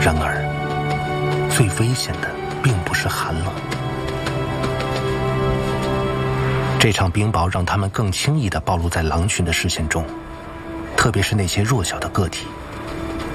然而，最危险的并不是寒冷。这场冰雹让他们更轻易地暴露在狼群的视线中，特别是那些弱小的个体。